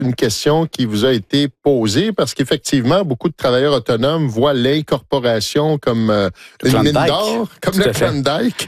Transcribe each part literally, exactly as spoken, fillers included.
une question qui vous a été posée parce qu'effectivement, beaucoup de travailleurs autonomes voient l'incorporation comme euh, une mine d'or, comme le Klondike,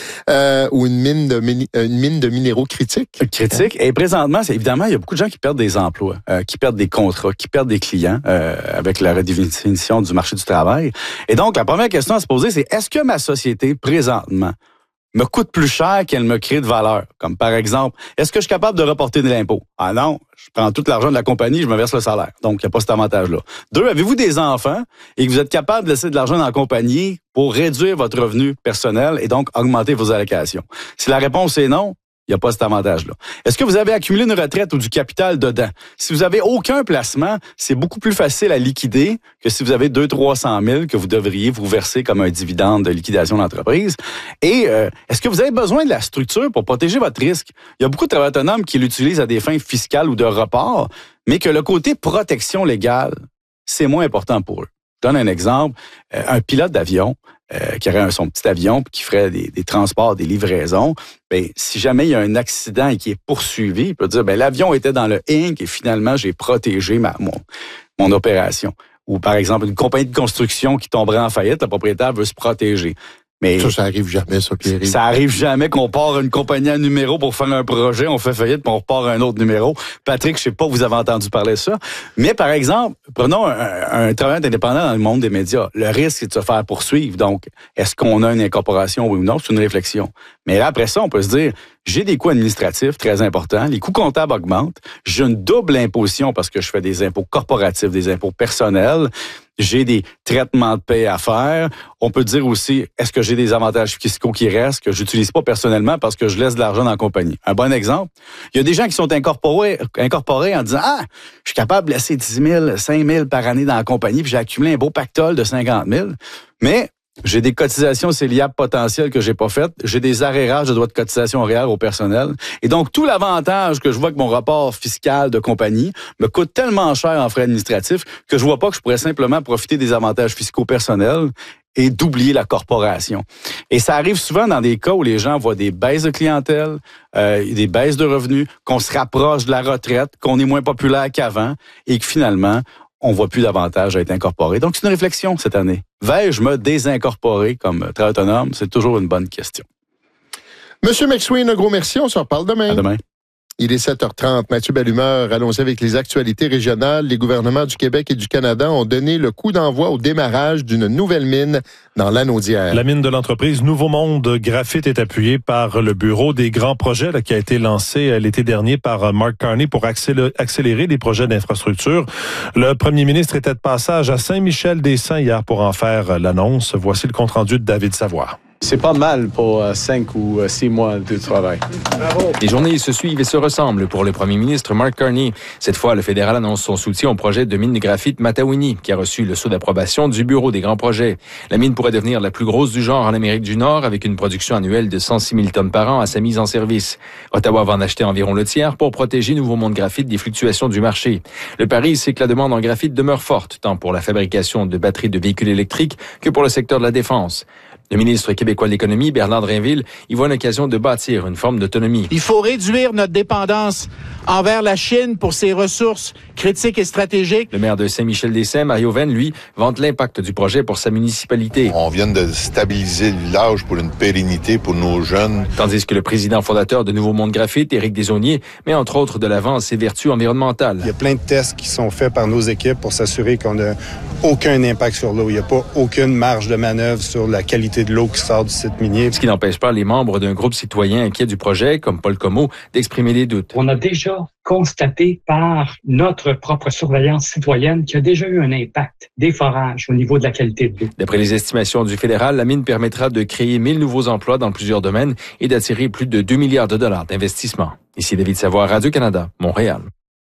euh, ou une mine de mini, une mine de minéraux critiques. Critiques. Et présentement, c'est évidemment, il y a beaucoup de gens qui perdent des emplois, euh, qui perdent des contrats, qui perdent des clients euh, avec la redéfinition du marché du travail. Et donc, la première question à se poser, c'est est-ce que ma société, présentement, me coûte plus cher qu'elle me crée de valeur? Comme par exemple, est-ce que je suis capable de reporter de l'impôt? Ah non, je prends tout l'argent de la compagnie, je me verse le salaire. Donc, il n'y a pas cet avantage-là. Deux, avez-vous des enfants et que vous êtes capable de laisser de l'argent dans la compagnie pour réduire votre revenu personnel et donc augmenter vos allocations? Si la réponse est non, il n'y a pas cet avantage-là. Est-ce que vous avez accumulé une retraite ou du capital dedans? Si vous avez aucun placement, c'est beaucoup plus facile à liquider que si vous avez deux cents à trois cent mille que vous devriez vous verser comme un dividende de liquidation d'entreprise. Et euh, est-ce que vous avez besoin de la structure pour protéger votre risque? Il y a beaucoup de travailleurs autonomes qui l'utilisent à des fins fiscales ou de report, mais que le côté protection légale, c'est moins important pour eux. Je donne un exemple. Euh, un pilote d'avion euh, qui aurait un, son petit avion qui ferait des, des transports, des livraisons, ben, si jamais il y a un accident et qui est poursuivi, il peut dire ben, l'avion était dans le Inc et finalement j'ai protégé ma, mon, mon opération. Ou par exemple, une compagnie de construction qui tomberait en faillite, le propriétaire veut se protéger. Mais ça, ça arrive jamais, ça, Pierre. Ça arrive jamais qu'on part une compagnie à numéro pour faire un projet, on fait faillite, puis on repart un autre numéro. Patrick, je sais pas, vous avez entendu parler de ça. Mais par exemple, prenons un, un travailleur indépendant dans le monde des médias. Le risque, c'est de se faire poursuivre. Donc, est-ce qu'on a une incorporation oui ou non? C'est une réflexion. Mais là, après ça, on peut se dire, j'ai des coûts administratifs très importants, les coûts comptables augmentent, j'ai une double imposition parce que je fais des impôts corporatifs, des impôts personnels, j'ai des traitements de paie à faire. On peut dire aussi, est-ce que j'ai des avantages fiscaux qui restent que j'utilise pas personnellement parce que je laisse de l'argent dans la compagnie? Un bon exemple, il y a des gens qui sont incorporés, incorporés en disant, ah, je suis capable de laisser dix mille, cinq mille par année dans la compagnie puis j'ai accumulé un beau pactole de cinquante mille. Mais j'ai des cotisations céliables potentielles que j'ai pas faites. J'ai des arrérages de droits de cotisation réels au personnel. Et donc, tout l'avantage que je vois que mon rapport fiscal de compagnie me coûte tellement cher en frais administratifs que je vois pas que je pourrais simplement profiter des avantages fiscaux personnels et d'oublier la corporation. Et ça arrive souvent dans des cas où les gens voient des baisses de clientèle, euh, des baisses de revenus, qu'on se rapproche de la retraite, qu'on est moins populaire qu'avant et que finalement, on voit plus d'avantage à être incorporé. Donc, c'est une réflexion cette année. Vais-je me désincorporer comme travailleur autonome? C'est toujours une bonne question. Monsieur McSween, un gros merci. On se reparle demain. À demain. Il est sept heures trente. Mathieu Bellumeur, allons-y avec les actualités régionales. Les gouvernements du Québec et du Canada ont donné le coup d'envoi au démarrage d'une nouvelle mine dans l'Anaudière. La mine de l'entreprise Nouveau Monde Graphite est appuyée par le Bureau des grands projets là, qui a été lancé l'été dernier par Mark Carney pour accélérer, accélérer les projets d'infrastructure. Le premier ministre était de passage à Saint-Michel-des-Saints hier pour en faire l'annonce. Voici le compte-rendu de David Savoie. C'est pas mal pour euh, cinq ou euh, six mois de travail. Bravo. Les journées se suivent et se ressemblent pour le premier ministre Mark Carney. Cette fois, le fédéral annonce son soutien au projet de mine de graphite Matawini, qui a reçu le sceau d'approbation du Bureau des grands projets. La mine pourrait devenir la plus grosse du genre en Amérique du Nord, avec une production annuelle de cent six mille tonnes par an à sa mise en service. Ottawa va en acheter environ le tiers pour protéger Nouveau Monde Graphite des fluctuations du marché. Le pari, c'est que la demande en graphite demeure forte, tant pour la fabrication de batteries de véhicules électriques que pour le secteur de la défense. Le ministre québécois de l'économie, Bernard Drinville, y voit une occasion de bâtir une forme d'autonomie. Il faut réduire notre dépendance envers la Chine pour ses ressources critiques et stratégiques. Le maire de Saint-Michel-des-Saints, Mario Venn, lui, vante l'impact du projet pour sa municipalité. On vient de stabiliser le village pour une pérennité pour nos jeunes. Tandis que le président fondateur de Nouveau Monde Graphite, Éric Desaulniers, met entre autres de l'avant ses vertus environnementales. Il y a plein de tests qui sont faits par nos équipes pour s'assurer qu'on n'a aucun impact sur l'eau. Il n'y a pas aucune marge de manœuvre sur la qualité de l'eau qui sort du site minier. Ce qui n'empêche pas les membres d'un groupe citoyen inquiet du projet, comme Paul Comeau, d'exprimer des doutes. On a déjà constaté par notre propre surveillance citoyenne qu'il y a déjà eu un impact des forages au niveau de la qualité de l'eau. D'après les estimations du fédéral, la mine permettra de créer mille nouveaux emplois dans plusieurs domaines et d'attirer plus de deux milliards de dollars d'investissement. Ici David Savoie, Radio-Canada, Montréal.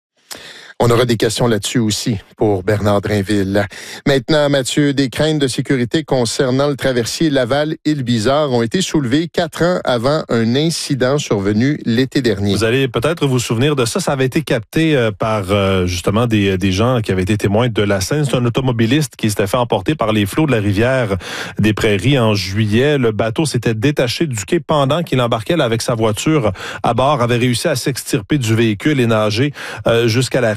On aura des questions là-dessus aussi pour Bernard Drinville. Maintenant, Mathieu, des craintes de sécurité concernant le traversier Laval-Île-Bizarre ont été soulevées quatre ans avant un incident survenu l'été dernier. Vous allez peut-être vous souvenir de ça. Ça avait été capté euh, par euh, justement des, des gens qui avaient été témoins de la scène. C'est un automobiliste qui s'était fait emporter par les flots de la rivière des Prairies en juillet. Le bateau s'était détaché du quai pendant qu'il embarquait là, avec sa voiture à bord, avait réussi à s'extirper du véhicule et nager euh, jusqu'à la